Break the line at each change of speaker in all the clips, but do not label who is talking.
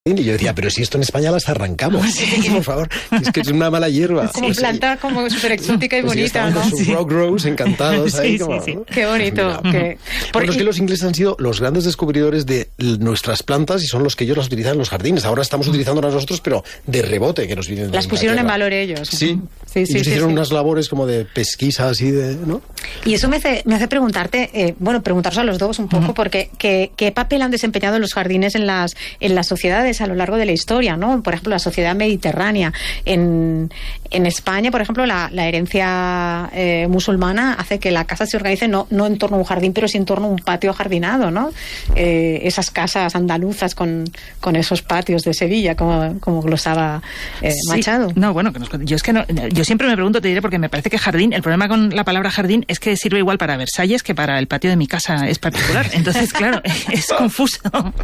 Y yo decía, pero si esto en España las arrancamos, por favor, es que es una mala hierba.
Es como planta como súper exótica y bonita, ¿no?
Sus rock rose encantados ahí.
Sí. Qué bonito.
Bueno, es que los ingleses han sido los grandes descubridores de nuestras plantas y son los que ellos las utilizan en los jardines. Ahora estamos utilizándolas nosotros, pero de rebote, que nos vienen de
las pusieron en valor ellos.
Sí. Hicieron unas labores como de pesquisa así de, ¿no?
Y eso me hace preguntarte, preguntaros a los dos un poco, porque ¿qué papel han desempeñado los jardines en las sociedades a lo largo de la historia, ¿no? Por ejemplo, la sociedad mediterránea. En España, por ejemplo, la herencia musulmana hace que la casa se organice no en torno a un jardín, pero sí en torno a un patio jardinado, ¿no? Esas casas andaluzas con esos patios de Sevilla, como glosaba Machado.
No, bueno, yo siempre me pregunto, te diré, porque me parece que jardín, el problema con la palabra jardín es que sirve igual para Versalles que para el patio de mi casa es particular. Entonces, claro, es confuso.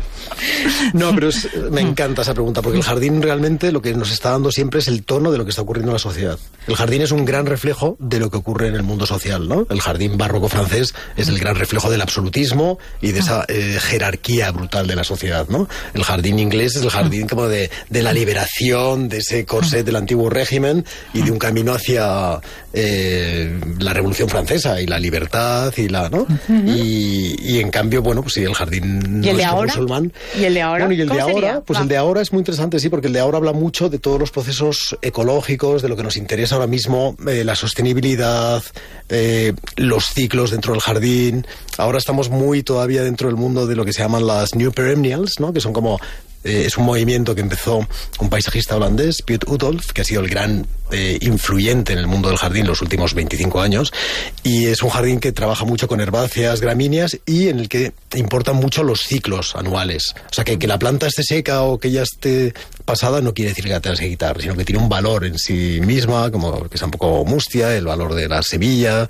No, pero me encanta esa pregunta, porque el jardín realmente lo que nos está dando siempre es el tono de lo que está ocurriendo en la sociedad. El jardín es un gran reflejo de lo que ocurre en el mundo social, ¿no? El jardín barroco francés es el gran reflejo del absolutismo y de esa jerarquía brutal de la sociedad, ¿no? El jardín inglés es el jardín como de la liberación, de ese corset del antiguo régimen y de un camino hacia la Revolución Francesa y la libertad y ¿no? Y en cambio, bueno, pues sí, el jardín
¿Y el de ahora?
musulmán.
¿Y el de ahora?
Bueno, y el de ahora,
sería?
pues el de ahora es muy interesante, sí, porque el de ahora habla mucho de todos los procesos ecológicos, de lo que nos interesa ahora mismo, la sostenibilidad, los ciclos dentro del jardín. Ahora estamos muy todavía dentro del mundo de lo que se llaman las New Perennials, ¿no? Que son como es un movimiento que empezó un paisajista holandés, Piet Oudolf, que ha sido el gran influyente en el mundo del jardín los últimos 25 años, y es un jardín que trabaja mucho con herbáceas, gramíneas, y en el que importan mucho los ciclos anuales. O sea, que la planta esté seca o que ya esté pasada no quiere decir que la tengas que quitar, sino que tiene un valor en sí misma, como que sea un poco mustia, el valor de la semilla,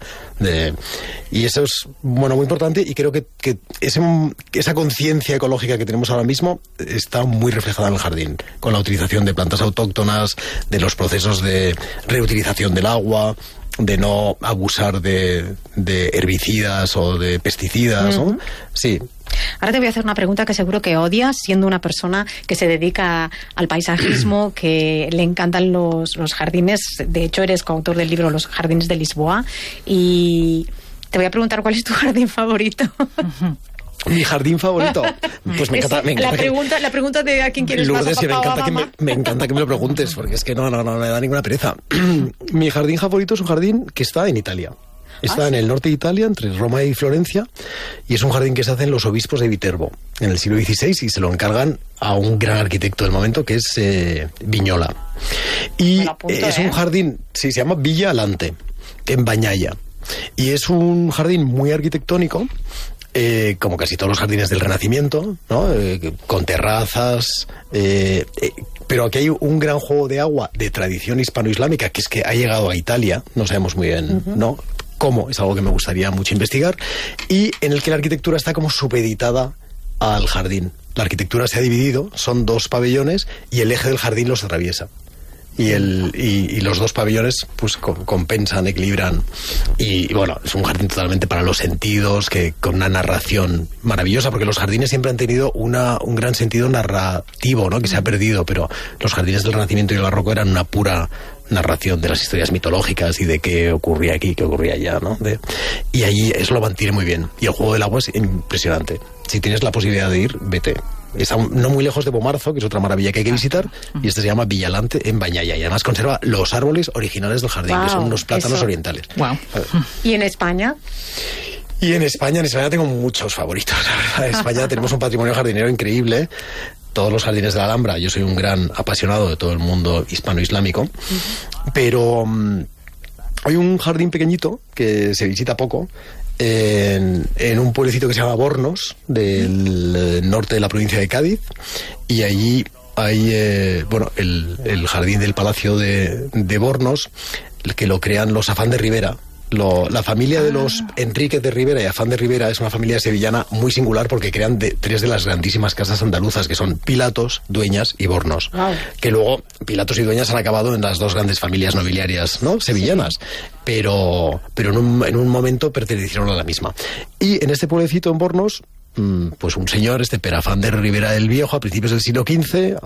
y eso es, bueno, muy importante, y creo que esa conciencia ecológica que tenemos ahora mismo está muy reflejada en el jardín, con la utilización de plantas autóctonas, de los procesos de reutilización del agua, de no abusar de herbicidas o de pesticidas, ¿no? Sí.
Ahora te voy a hacer una pregunta que seguro que odias, siendo una persona que se dedica al paisajismo, que le encantan los jardines. De hecho, eres coautor del libro Los jardines de Lisboa. Y te voy a preguntar cuál es tu jardín favorito.
Mi jardín favorito. Pues me encanta.
La pregunta de a quién quieres más,
Lourdes,
a papá o a mamá.
me encanta que me lo preguntes, porque es que no me da ninguna pereza. Mi jardín favorito es un jardín que está en Italia. Está en el norte de Italia, entre Roma y Florencia, y es un jardín que se hacen los obispos de Viterbo en el siglo XVI y se lo encargan a un gran arquitecto del momento que es Vignola. Y es un jardín, sí, se llama Villa Alante, en Bañaya. Y es un jardín muy arquitectónico, como casi todos los jardines del Renacimiento, ¿no? Con terrazas, pero aquí hay un gran juego de agua de tradición hispano-islámica, que es que ha llegado a Italia, no sabemos muy bien, ¿no? Cómo, es algo que me gustaría mucho investigar, y en el que la arquitectura está como supeditada al jardín. La arquitectura se ha dividido, son dos pabellones y el eje del jardín los atraviesa. Y los dos pabellones pues compensan, equilibran, y bueno, es un jardín totalmente para los sentidos, que con una narración maravillosa, porque los jardines siempre han tenido un gran sentido narrativo, ¿no? Que se ha perdido, pero los jardines del Renacimiento y el Barroco eran una pura narración de las historias mitológicas y de qué ocurría aquí, qué ocurría allá, ¿no? Y allí eso lo mantiene muy bien, y el juego del agua es impresionante. Si tienes la posibilidad de ir, vete. Está no muy lejos de Bomarzo, que es otra maravilla que hay que visitar, y este se llama Villalante en Bañaya, y además conserva los árboles originales del jardín, que son unos plátanos orientales.
Wow. ¿Y en España?
Y en España tengo muchos favoritos. En España tenemos un patrimonio jardinero increíble. Todos los jardines de la Alhambra, yo soy un gran apasionado de todo el mundo hispano-islámico, pero hay un jardín pequeñito que se visita poco, en un pueblecito que se llama Bornos, del norte de la provincia de Cádiz, y allí hay el jardín del Palacio de Bornos, que lo crean los Afán de Rivera. La familia de los Enríquez de Rivera y Afán de Rivera es una familia sevillana muy singular, porque crean tres de las grandísimas casas andaluzas, que son Pilatos, Dueñas y Bornos. Wow. Que luego Pilatos y Dueñas han acabado en las dos grandes familias nobiliarias, ¿no? Sevillanas. Sí. Pero en un momento pertenecieron a la misma. Y en este pueblecito, en Bornos, pues un señor, Pere Afán de Ribera el Viejo, a principios del siglo XV,